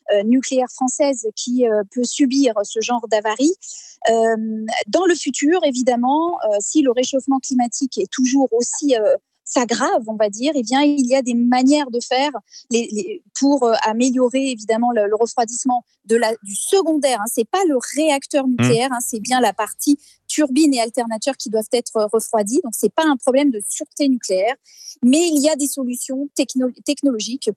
nucléaire française qui peut subir ce genre d'avarie. Dans le futur, évidemment, si le réchauffement climatique est toujours aussi s'aggrave, on va dire, eh bien, il y a des manières de faire pour améliorer évidemment le refroidissement du secondaire. C'est pas le réacteur nucléaire, c'est bien la partie turbine et alternateur qui doivent être refroidis. Donc, c'est pas un problème de sûreté nucléaire, mais il y a des solutions technologiques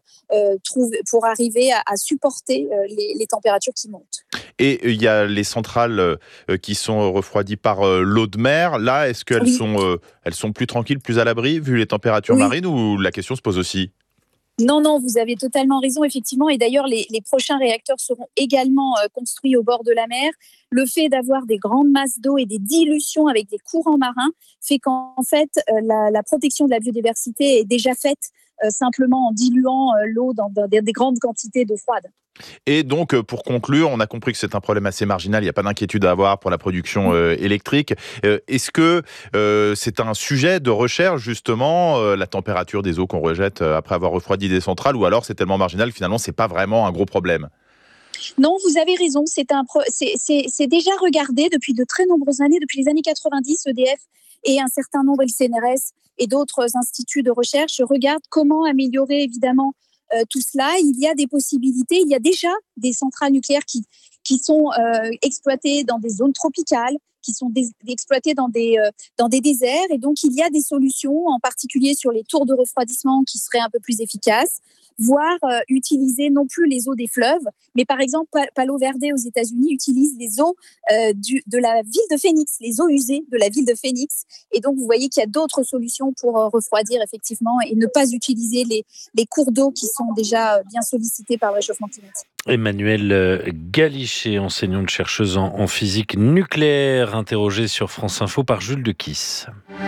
pour arriver à supporter les températures qui montent. Et il y a les centrales qui sont refroidies par l'eau de mer. Là, est-ce qu'elles sont plus tranquilles, plus à l'abri, vu les températures marines, ou la question se pose aussi ? Non, vous avez totalement raison, effectivement. Et d'ailleurs, les prochains réacteurs seront également construits au bord de la mer. Le fait d'avoir des grandes masses d'eau et des dilutions avec des courants marins fait qu'en fait, la protection de la biodiversité est déjà faite simplement en diluant l'eau dans des grandes quantités d'eau froide. Et donc, pour conclure, on a compris que c'est un problème assez marginal, il n'y a pas d'inquiétude à avoir pour la production électrique. Est-ce que c'est un sujet de recherche, justement, la température des eaux qu'on rejette après avoir refroidi des centrales, ou alors c'est tellement marginal, finalement, c'est pas vraiment un gros problème ? Non, vous avez raison, c'est déjà regardé depuis de très nombreuses années, depuis les années 90, EDF et un certain nombre, le CNRS et d'autres instituts de recherche regardent comment améliorer évidemment tout cela. Il y a des possibilités, il y a déjà des centrales nucléaires qui sont exploitées dans des zones tropicales, qui sont exploitées dans des déserts, et donc il y a des solutions, en particulier sur les tours de refroidissement qui seraient un peu plus efficaces, voire utiliser non plus les eaux des fleuves, mais par exemple Palo Verde aux États-Unis utilise les eaux de la ville de Phoenix, les eaux usées de la ville de Phoenix, et donc vous voyez qu'il y a d'autres solutions pour refroidir effectivement et ne pas utiliser les cours d'eau qui sont déjà bien sollicités par le réchauffement climatique. Emmanuelle Galichet, enseignante-chercheuse en physique nucléaire, interrogée sur France Info par Jules de Kiss.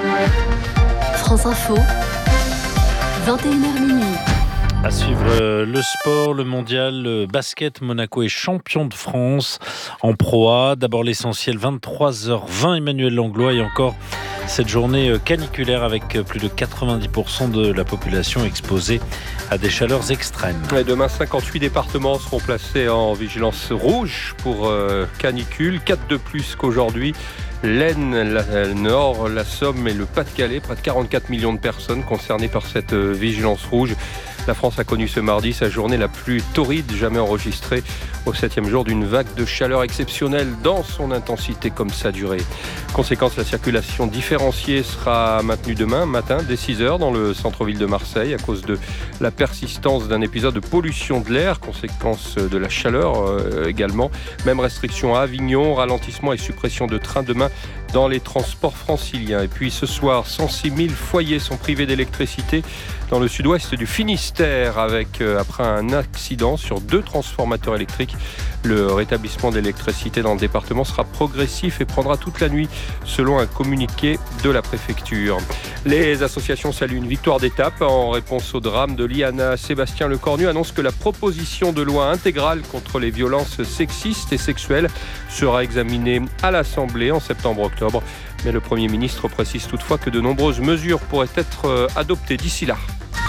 France Info, 21h minuit. À suivre le sport, le mondial, le basket. Monaco est champion de France en Pro A. D'abord l'essentiel, 23h20, Emmanuel Langlois, et encore cette journée caniculaire avec plus de 90% de la population exposée à des chaleurs extrêmes. Et demain, 58 départements seront placés en vigilance rouge pour canicule, 4 de plus qu'aujourd'hui. L'Aisne, le Nord, la Somme et le Pas-de-Calais, près de 44 millions de personnes concernées par cette vigilance rouge. La France a connu ce mardi sa journée la plus torride jamais enregistrée, au 7e jour d'une vague de chaleur exceptionnelle dans son intensité comme sa durée. Conséquence, la circulation différenciée sera maintenue demain matin dès 6h dans le centre-ville de Marseille à cause de la persistance d'un épisode de pollution de l'air, conséquence de la chaleur également. Même restriction à Avignon, ralentissement et suppression de trains demain dans les transports franciliens. Et puis ce soir, 106 000 foyers sont privés d'électricité dans le sud-ouest du Finistère après un accident sur 2 transformateurs électriques. Le rétablissement d'électricité dans le département sera progressif et prendra toute la nuit, selon un communiqué de la préfecture. Les associations saluent une victoire d'étape. En réponse au drame de Liana, Sébastien Lecornu annonce que la proposition de loi intégrale contre les violences sexistes et sexuelles sera examinée à l'Assemblée en septembre-octobre. Mais le Premier ministre précise toutefois que de nombreuses mesures pourraient être adoptées d'ici là.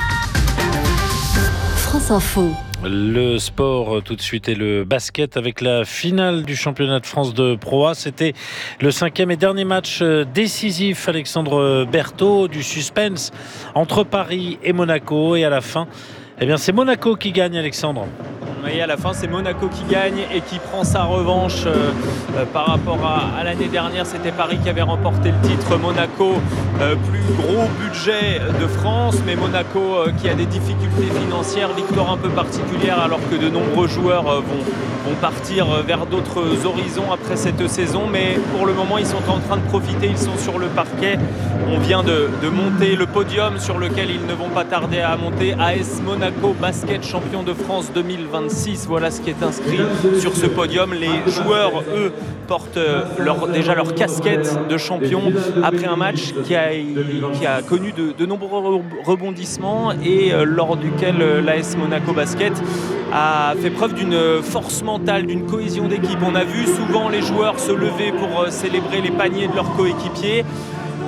France Info. Le sport tout de suite et le basket avec la finale du championnat de France de Pro A. C'était le 5e et dernier match décisif, Alexandre Berthaud, du suspense entre Paris et Monaco. Et à la fin, c'est Monaco qui gagne, Alexandre. Oui, à la fin, c'est Monaco qui gagne et qui prend sa revanche par rapport à l'année dernière. C'était Paris qui avait remporté le titre. Monaco, plus gros budget de France, mais Monaco qui a des difficultés financières, victoire un peu particulière, alors que de nombreux joueurs vont partir vers d'autres horizons après cette saison. Mais pour le moment, ils sont en train de profiter, ils sont sur le parquet. On vient de monter le podium sur lequel ils ne vont pas tarder à monter. AS Monaco, basket champion de France 2026. Voilà ce qui est inscrit sur ce podium. Les joueurs, eux, portent déjà leur casquette de champion après un match qui a connu de nombreux rebondissements et lors duquel l'AS Monaco Basket a fait preuve d'une force mentale, d'une cohésion d'équipe. On a vu souvent les joueurs se lever pour célébrer les paniers de leurs coéquipiers.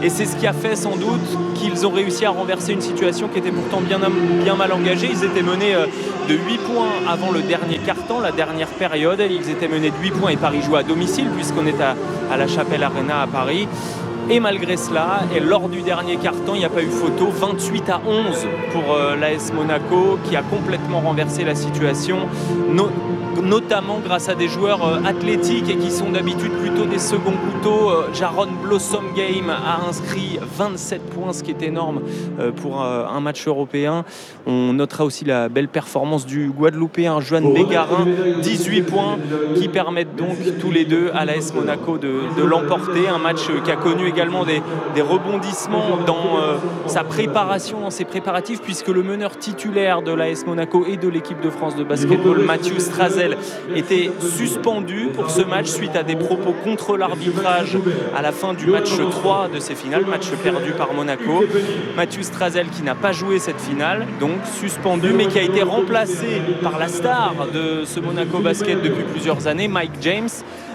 et c'est ce qui a fait sans doute qu'ils ont réussi à renverser une situation qui était pourtant bien mal engagée. Ils étaient menés de 8 points avant le dernier quart-temps, la dernière période. Ils étaient menés de 8 points et Paris joue à domicile puisqu'on est à la Chapelle Arena à Paris. Et malgré cela, et lors du dernier quart-temps, il n'y a pas eu photo, 28-11 pour l'AS Monaco qui a complètement renversé la situation, notamment grâce à des joueurs athlétiques et qui sont d'habitude plutôt des seconds couteaux. Jaron Blossom Game a inscrit 27 points, ce qui est énorme pour un match européen. On notera aussi la belle performance du Guadeloupéen Joan Bégarin, 18 points qui permettent donc tous les deux à l'AS Monaco de l'emporter. Un match qui a connu également des rebondissements dans sa préparation, dans ses préparatifs, puisque le meneur titulaire de l'AS Monaco et de l'équipe de France de basketball, Mathieu Strazel, était suspendu pour ce match suite à des propos contre l'arbitrage à la fin du match 3 de ces finales, match perdu par Monaco. Mathieu Strazel qui n'a pas joué cette finale, donc suspendu, mais qui a été remplacé par la star de ce Monaco Basket depuis plusieurs années, Mike James,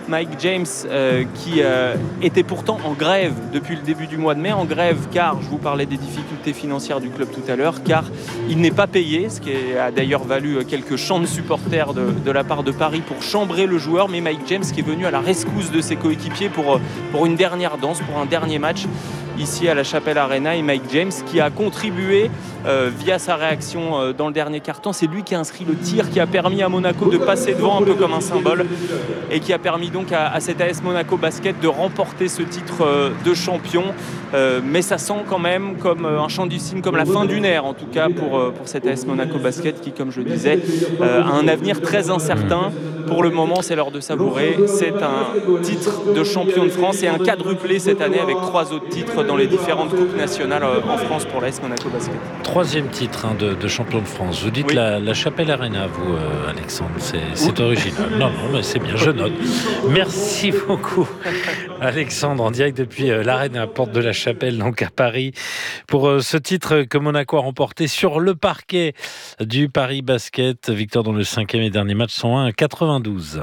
qui était pourtant en grève depuis le début du mois de mai, en grève car, je vous parlais des difficultés financières du club tout à l'heure, car il n'est pas payé, ce qui a d'ailleurs valu quelques chants de supporters de la part de Paris pour chambrer le joueur, mais Mike James qui est venu à la rescousse de ses coéquipiers pour une dernière danse, pour un dernier match ici à la Chapelle Arena, et Mike James qui a contribué via sa réaction dans le dernier quart-temps. C'est lui qui a inscrit le tir qui a permis à Monaco de passer devant un peu comme un symbole et qui a permis donc à cet AS Monaco Basket de remporter ce titre de champion. Mais ça sent quand même comme un chant du cygne, comme la fin d'une ère en tout cas pour cet AS Monaco Basket qui, comme je disais, a un avenir très incertain. Pour le moment, c'est l'heure de savourer. C'est un titre de champion de France et un quadruplé cette année avec 3 autres titres dans les différentes coupes nationales en France pour l'AS Monaco Basket. 3e titre de champion de France. Vous dites oui. la Chapelle Arena, vous, Alexandre. C'est original. Non, mais c'est bien, je note. Merci beaucoup, Alexandre, en direct depuis l'Arena, porte de la Chapelle, donc à Paris, pour ce titre que Monaco a remporté sur le parquet du Paris Basket. Victoire dans le 5e et dernier match, 101-92.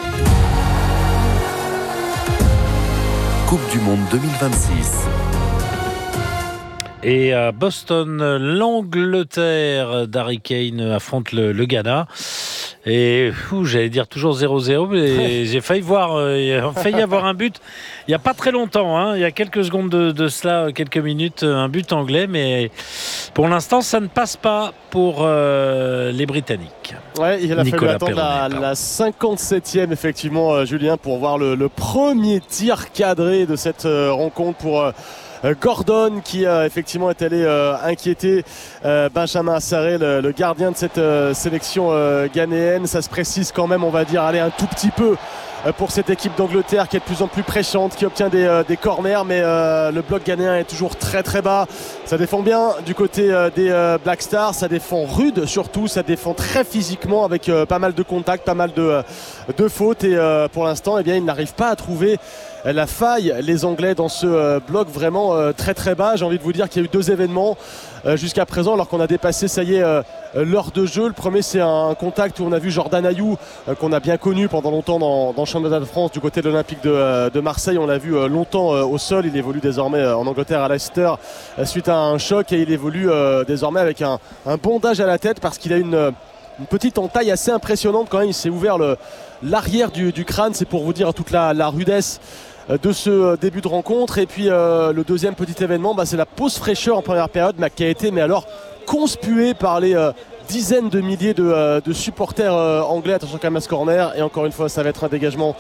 Coupe du Monde 2026. Et à Boston, l'Angleterre d'Harry Kane affronte le Ghana. Et j'allais dire toujours 0-0, mais j'ai failli avoir un but il n'y a pas très longtemps, il y a quelques secondes de cela, quelques minutes, un but anglais, mais pour l'instant ça ne passe pas pour les Britanniques. Ouais, il a fallu attendre la 57e effectivement, Julien, pour voir le premier tir cadré de cette rencontre pour Gordon qui effectivement est allé inquiéter Benjamin Assaré, le gardien de cette sélection ghanéenne. Ça se précise quand même, on va dire, un tout petit peu pour cette équipe d'Angleterre qui est de plus en plus pressante, qui obtient des corners, mais le bloc ghanéen est toujours très très bas. Ça défend bien du côté des Black Stars, ça défend rude surtout, ça défend très physiquement avec pas mal de contacts, pas mal de fautes, et pour l'instant ils n'arrivent pas à trouver la faille, les Anglais, dans ce bloc vraiment très très bas. J'ai envie de vous dire qu'il y a eu 2 événements jusqu'à présent alors qu'on a dépassé, ça y est, l'heure de jeu. Le premier, c'est un contact où on a vu Jordan Ayew, qu'on a bien connu pendant longtemps dans le championnat de France du côté de l'Olympique de Marseille. On l'a vu longtemps au sol. Il évolue désormais en Angleterre à Leicester suite à un choc, et il évolue désormais avec un bondage à la tête parce qu'il a une petite entaille assez impressionnante quand même. Il s'est ouvert l'arrière du crâne. C'est pour vous dire toute la rudesse de ce début de rencontre. Et puis le deuxième petit événement, c'est la pause fraîcheur en première période, qui a été conspuée par les dizaines de milliers de supporters anglais. Attention quand même à ce corner, et encore une fois ça va être un dégagement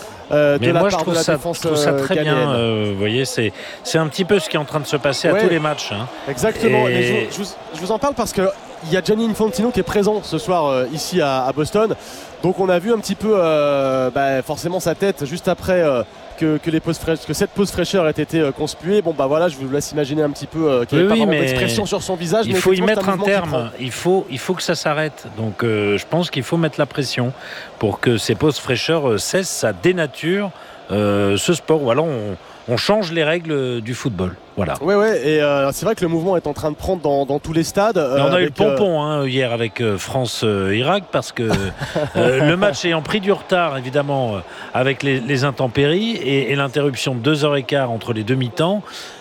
de la part de la défense. Je trouve ça très ghanéenne. bien. Vous voyez, c'est un petit peu ce qui est en train de se passer à tous les matchs. Exactement. Et je vous en parle parce que il y a Gianni Infantino qui est présent ce soir ici à Boston. Donc on a vu un petit peu forcément sa tête juste après que cette pause fraîcheur ait été conspuée. Voilà, je vous laisse imaginer un petit peu qu'il n'y avait pas vraiment d'expression sur son visage. Il faut y mettre un terme. Il faut que ça s'arrête. Donc je pense qu'il faut mettre la pression pour que ces pauses fraîcheurs cessent, ça dénature ce sport. Ou alors on change les règles du football. Voilà. Ouais, et c'est vrai que le mouvement est en train de prendre dans tous les stades. On a eu le pompon hier avec France-Irak parce que le match ayant pris du retard, évidemment, avec les intempéries et l'interruption de 2h15 entre les deux mi-temps.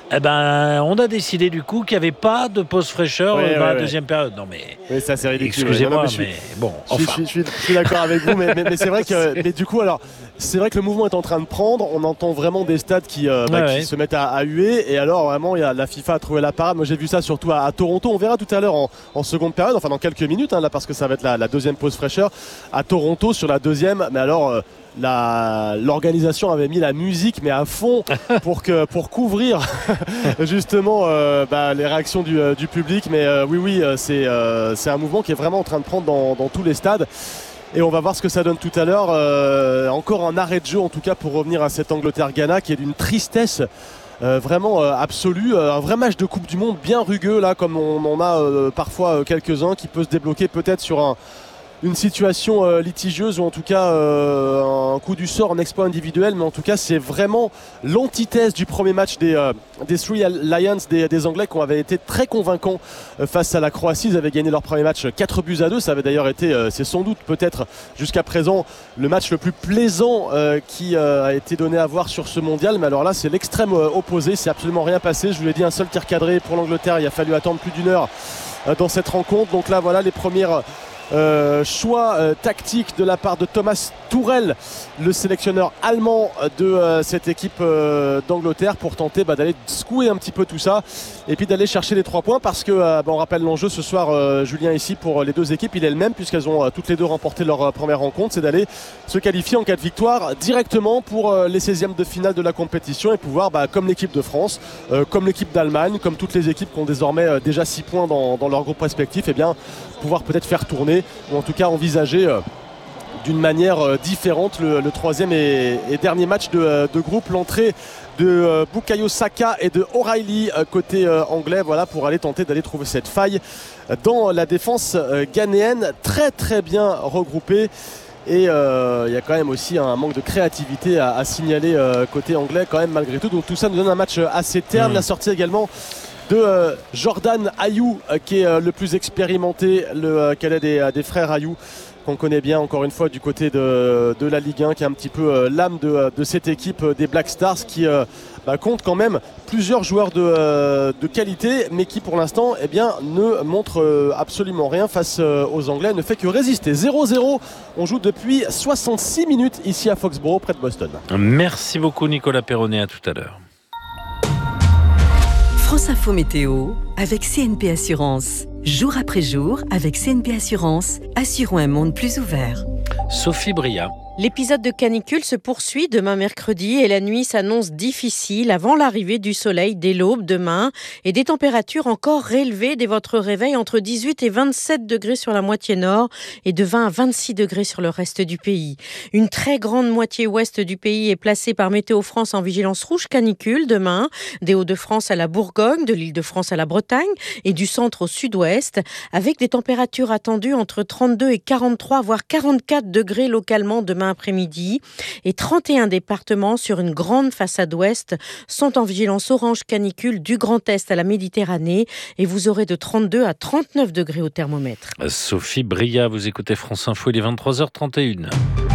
On a décidé du coup qu'il n'y avait pas de pause fraîcheur dans la deuxième période. Non mais ça c'est ridicule. Excusez-moi, mais bon. Enfin. Je suis d'accord avec vous, mais c'est vrai que du coup alors c'est vrai que le mouvement est en train de prendre. On entend vraiment des stades qui se mettent à huer. Et alors vraiment, la FIFA a trouvé la parade. Moi j'ai vu ça surtout à Toronto. On verra tout à l'heure en seconde période, enfin dans quelques minutes là parce que ça va être la deuxième pause fraîcheur à Toronto sur la deuxième. Mais alors. L'organisation avait mis la musique mais à fond pour couvrir justement les réactions du public, mais oui c'est un mouvement qui est vraiment en train de prendre dans tous les stades et on va voir ce que ça donne tout à l'heure. Encore un arrêt de jeu en tout cas pour revenir à cette Angleterre-Ghana qui est d'une tristesse vraiment absolue, un vrai match de Coupe du Monde bien rugueux là comme on a parfois quelques-uns qui peut se débloquer peut-être sur une situation litigieuse ou en tout cas un coup du sort en exploit individuel, mais en tout cas c'est vraiment l'antithèse du premier match des Three Lions des Anglais qui avaient été très convaincants face à la Croatie. Ils avaient gagné leur premier match 4-2. Ça avait d'ailleurs été, c'est sans doute peut-être jusqu'à présent le match le plus plaisant qui a été donné à voir sur ce mondial, mais alors là c'est l'extrême opposé, c'est absolument rien passé. Je vous l'ai dit, un seul tir cadré pour l'Angleterre, il a fallu attendre plus d'une heure dans cette rencontre. Donc là voilà les premières choix tactique de la part de Thomas Tuchel, le sélectionneur allemand de cette équipe d'Angleterre, pour tenter d'aller secouer un petit peu tout ça et puis d'aller chercher les 3 points parce que on rappelle l'enjeu ce soir, Julien, ici pour les deux équipes il est le même puisqu'elles ont toutes les deux remporté leur première rencontre, c'est d'aller se qualifier en cas de victoire directement pour les 16e de finale de la compétition et pouvoir comme l'équipe de France, comme l'équipe d'Allemagne, comme toutes les équipes qui ont désormais déjà 6 points dans leur groupe respectif, et bien pouvoir peut-être faire tourner ou en tout cas envisager d'une manière différente le 3e et dernier match de groupe. L'entrée de Bukayo Saka et de O'Reilly côté anglais, voilà, pour aller tenter d'aller trouver cette faille dans la défense ghanéenne, très très bien regroupée. Et il y a quand même aussi un manque de créativité à signaler côté anglais quand même malgré tout. Donc tout ça nous donne un match assez terne. La sortie également de Jordan Ayew qui est le plus expérimenté, le cadet des frères Ayew qu'on connaît bien encore une fois du côté de la Ligue 1, qui est un petit peu l'âme de cette équipe des Black Stars qui compte quand même plusieurs joueurs de qualité mais qui pour l'instant ne montre absolument rien face aux Anglais, ne fait que résister. 0-0, on joue depuis 66 minutes ici à Foxborough près de Boston. Merci beaucoup Nicolas Perronnet, à tout à l'heure. France Info Météo avec CNP Assurance. Jour après jour, avec CNP Assurance, assurons un monde plus ouvert. Sophie Bria. L'épisode de canicule se poursuit demain mercredi et la nuit s'annonce difficile avant l'arrivée du soleil dès l'aube demain et des températures encore élevées dès votre réveil, entre 18 et 27 degrés sur la moitié nord et de 20 à 26 degrés sur le reste du pays. Une très grande moitié ouest du pays est placée par Météo France en vigilance rouge canicule demain, des Hauts-de-France à la Bourgogne, de l'Île-de-France à la Bretagne et du centre au sud-ouest, avec des températures attendues entre 32 et 43 voire 44 degrés localement demain après-midi, et 31 départements sur une grande façade ouest sont en vigilance orange canicule du Grand Est à la Méditerranée, et vous aurez de 32 à 39 degrés au thermomètre. Sophie Bria, vous écoutez France Info, il est 23h31.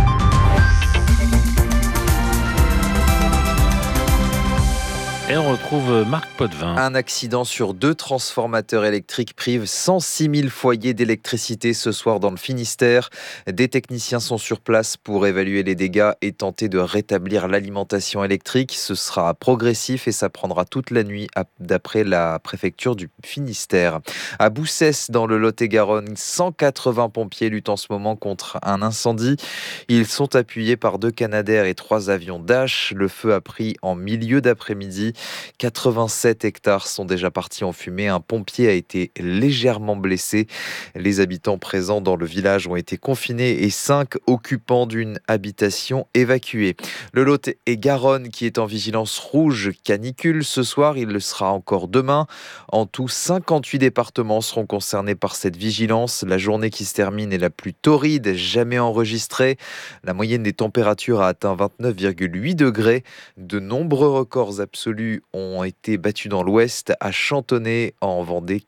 Et on retrouve Marc Potvin. Un accident sur 2 transformateurs électriques prive 106 000 foyers d'électricité ce soir dans le Finistère. Des techniciens sont sur place pour évaluer les dégâts et tenter de rétablir l'alimentation électrique. Ce sera progressif et ça prendra toute la nuit d'après la préfecture du Finistère. À Boussès, dans le Lot-et-Garonne, 180 pompiers luttent en ce moment contre un incendie. Ils sont appuyés par 2 Canadair et 3 avions Dash. Le feu a pris en milieu d'après-midi. 87 hectares sont déjà partis en fumée. Un pompier a été légèrement blessé. Les habitants présents dans le village ont été confinés et 5 occupants d'une habitation évacués. Le Lot-et-Garonne qui est en vigilance rouge canicule ce soir, il le sera encore demain. En tout, 58 départements seront concernés par cette vigilance. La journée qui se termine est la plus torride jamais enregistrée. La moyenne des températures a atteint 29,8 degrés. De nombreux records absolus ont été battus dans l'ouest. À Chantonnay, en Vendée,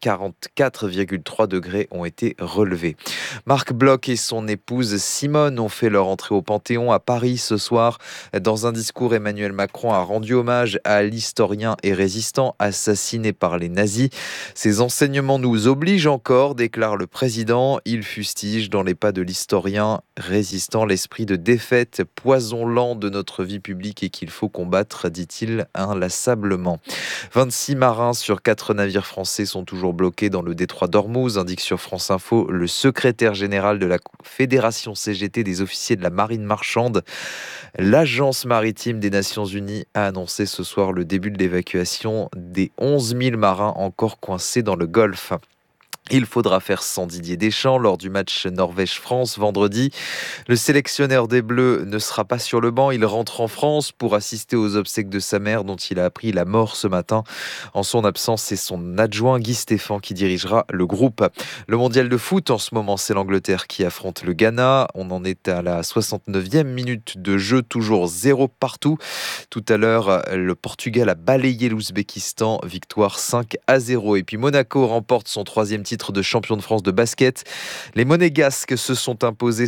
44,3 degrés ont été relevés. Marc Bloch et son épouse Simone ont fait leur entrée au Panthéon à Paris ce soir. Dans un discours, Emmanuel Macron a rendu hommage à l'historien et résistant assassiné par les nazis. Ces enseignements nous obligent encore, déclare le président. Il fustige dans les pas de l'historien résistant l'esprit de défaite, poison lent de notre vie publique et qu'il faut combattre, dit-il inlassablement. 26 marins sur 4 navires français sont toujours bloqués dans le détroit d'Ormuz, indique sur France Info le secrétaire général de la Fédération CGT des officiers de la marine marchande. L'Agence maritime des Nations Unies a annoncé ce soir le début de l'évacuation des 11 000 marins encore coincés dans le Golfe. Il faudra faire sans Didier Deschamps lors du match Norvège-France vendredi. Le sélectionneur des Bleus ne sera pas sur le banc. Il rentre en France pour assister aux obsèques de sa mère dont il a appris la mort ce matin. En son absence, c'est son adjoint Guy Stéphane qui dirigera le groupe. Le mondial de foot, en ce moment, c'est l'Angleterre qui affronte le Ghana. On en est à la 69e minute de jeu, toujours 0 partout. Tout à l'heure, le Portugal a balayé l'Ouzbékistan, victoire 5-0. Et puis Monaco remporte son 3e titre de champion de France de basket. Les Monégasques se sont imposés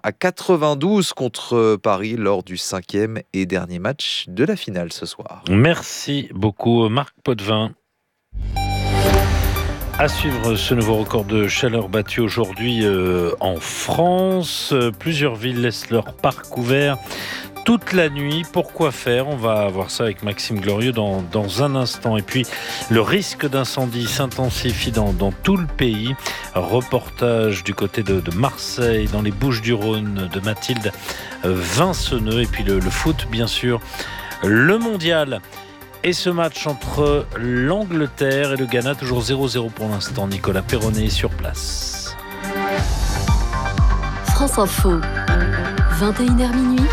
101-92 contre Paris lors du 5e et dernier match de la finale ce soir. Merci beaucoup Marc Potvin. À suivre ce nouveau record de chaleur battu aujourd'hui en France. Plusieurs villes laissent leur parc ouvert toute la nuit. Pourquoi faire ? On va voir ça avec Maxime Glorieux dans un instant. Et puis, le risque d'incendie s'intensifie dans tout le pays. Reportage du côté de Marseille, dans les Bouches-du-Rhône, de Mathilde Vinceneux. Et puis le foot, bien sûr. Le mondial. Et ce match entre l'Angleterre et le Ghana, toujours 0-0 pour l'instant. Nicolas Perronnet est sur place. France Info, 21h minuit.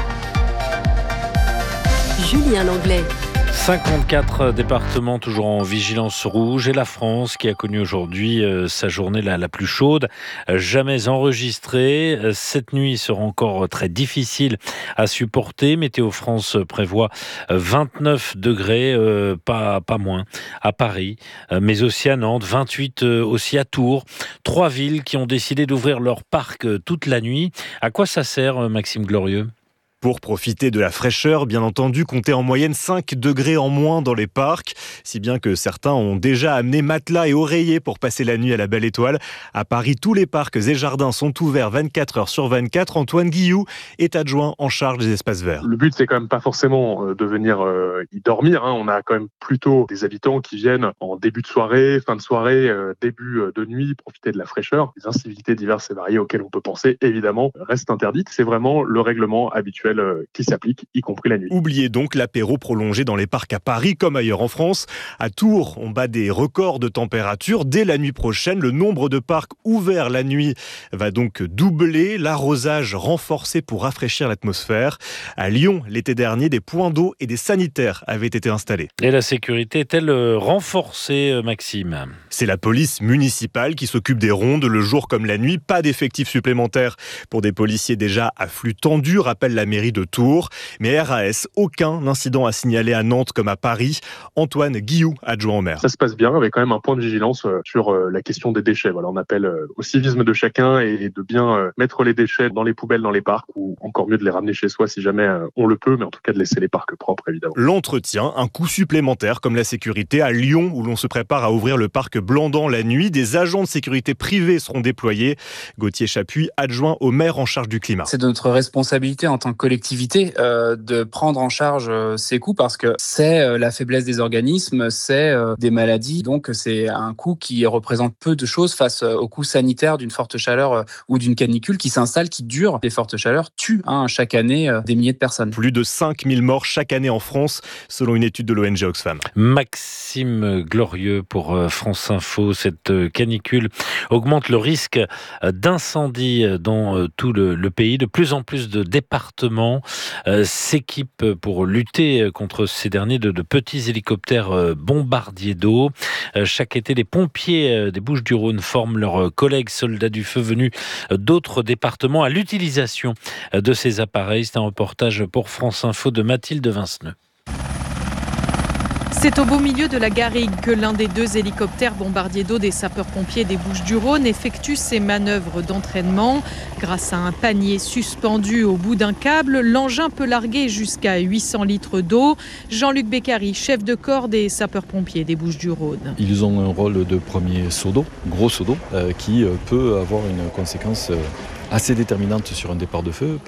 Julien Langlais. 54 départements toujours en vigilance rouge et la France qui a connu aujourd'hui sa journée la plus chaude jamais enregistrée. Cette nuit sera encore très difficile à supporter. Météo France prévoit 29 degrés, pas moins, à Paris, mais aussi à Nantes, 28 aussi à Tours. 3 villes qui ont décidé d'ouvrir leur parc toute la nuit. À quoi ça sert, Maxime Glorieux ? Pour profiter de la fraîcheur, bien entendu, comptez en moyenne 5 degrés en moins dans les parcs, si bien que certains ont déjà amené matelas et oreillers pour passer la nuit à la Belle Étoile. À Paris, tous les parcs et jardins sont ouverts 24 heures sur 24. Antoine Guillou est adjoint en charge des espaces verts. Le but, c'est quand même pas forcément de venir y dormir. On a quand même plutôt des habitants qui viennent en début de soirée, fin de soirée, début de nuit, profiter de la fraîcheur. Les incivilités diverses et variées auxquelles on peut penser, évidemment, restent interdites. C'est vraiment le règlement habituel qui s'applique, y compris la nuit. Oubliez donc l'apéro prolongé dans les parcs à Paris comme ailleurs en France. À Tours, on bat des records de température. Dès la nuit prochaine, le nombre de parcs ouverts la nuit va donc doubler. L'arrosage renforcé pour rafraîchir l'atmosphère. À Lyon, l'été dernier, des points d'eau et des sanitaires avaient été installés. Et la sécurité est-elle renforcée, Maxime ? C'est la police municipale qui s'occupe des rondes le jour comme la nuit. Pas d'effectifs supplémentaires pour des policiers déjà à flux tendu, rappelle la mairie de Tours. Mais RAS, aucun incident à signaler à Nantes comme à Paris. Antoine Guillou, adjoint au maire. Ça se passe bien, avec quand même un point de vigilance sur la question des déchets. Voilà, on appelle au civisme de chacun et de bien mettre les déchets dans les poubelles, dans les parcs, ou encore mieux de les ramener chez soi si jamais on le peut, mais en tout cas de laisser les parcs propres, évidemment. L'entretien, un coût supplémentaire comme la sécurité. À Lyon, où l'on se prépare à ouvrir le parc Blandan la nuit, des agents de sécurité privés seront déployés. Gauthier Chapuis, adjoint au maire en charge du climat. C'est de notre responsabilité en tant que collectivités de prendre en charge ces coûts parce que c'est la faiblesse des organismes, c'est des maladies. Donc c'est un coût qui représente peu de choses face au coût sanitaire d'une forte chaleur ou d'une canicule qui s'installe, qui dure. Les fortes chaleurs tuent chaque année des milliers de personnes. Plus de 5000 morts chaque année en France, selon une étude de l'ONG Oxfam. Maxime Glorieux pour France Info. Cette canicule augmente le risque d'incendie dans tout le pays. De plus en plus de départements s'équipent pour lutter contre ces derniers de petits hélicoptères bombardiers d'eau. Chaque été, les pompiers des Bouches-du-Rhône forment leurs collègues soldats du feu venus d'autres départements à l'utilisation de ces appareils. C'est un reportage pour France Info de Mathilde Vinceneux. C'est au beau milieu de la garrigue que l'un des 2 hélicoptères bombardiers d'eau des sapeurs-pompiers des Bouches-du-Rhône effectue ses manœuvres d'entraînement. Grâce à un panier suspendu au bout d'un câble, l'engin peut larguer jusqu'à 800 litres d'eau. Jean-Luc Beccari, chef de corps des sapeurs-pompiers des Bouches-du-Rhône. Ils ont un rôle de premier seau d'eau, gros seau d'eau, qui peut avoir une conséquence assez déterminante sur un départ de feu,